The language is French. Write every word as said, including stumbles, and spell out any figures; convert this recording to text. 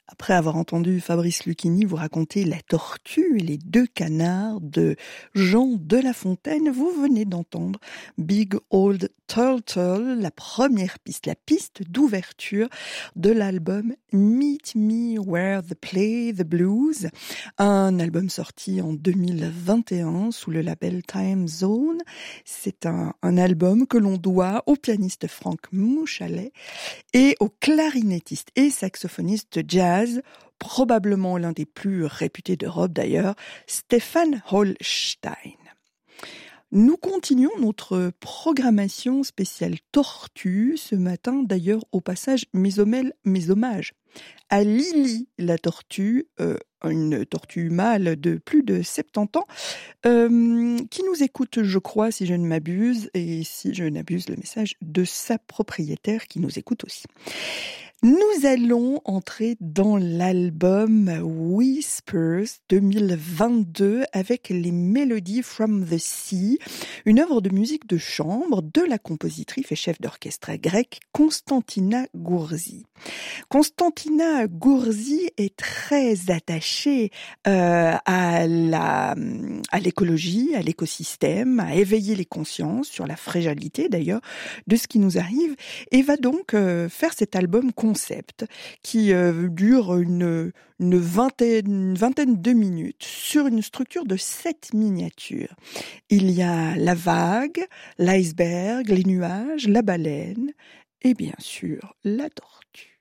Après avoir entendu Fabrice Lucchini vous raconter La Tortue et les deux canards de Jean de La Fontaine, vous venez d'entendre Big Old Turtle, la première piste, la piste d'ouverture de l'album Meet Me Where They Play the Blues, un album sorti en deux mille vingt et un sous le label Time Zone. C'est un, un album que l'on doit au pianiste Franck Mouchalet et au clarinettiste et saxophoniste jazz, probablement l'un des plus réputés d'Europe d'ailleurs, Stefan Holstein. Nous continuons notre programmation spéciale Tortue ce matin, d'ailleurs au passage mes, homelles, mes hommages à Lily la tortue, euh, une tortue mâle de plus de soixante-dix ans, euh, qui nous écoute, je crois, si je ne m'abuse, et si je n'abuse, le message de sa propriétaire qui nous écoute aussi. Nous allons entrer dans l'album Whispers deux mille vingt-deux avec les mélodies from the Sea, une œuvre de musique de chambre de la compositrice et chef d'orchestre grecque Constantina Gourzi. Constantina Gourzi est très attachée euh, à la, à l'écologie, à l'écosystème, à éveiller les consciences sur la fragilité d'ailleurs de ce qui nous arrive, et va donc euh, faire cet album concept qui euh, dure une, une, vingtaine, une vingtaine de minutes sur une structure de sept miniatures. Il y a la vague, l'iceberg, les nuages, la baleine et bien sûr la tortue.